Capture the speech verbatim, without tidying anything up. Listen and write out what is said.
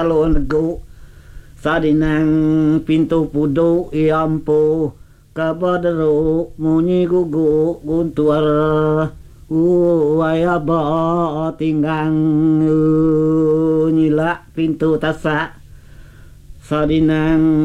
salon nego sadinang pintu pudu iampu kabadero munyi gugu guntur uaya ba tinggang nyila pintu tasa sadinang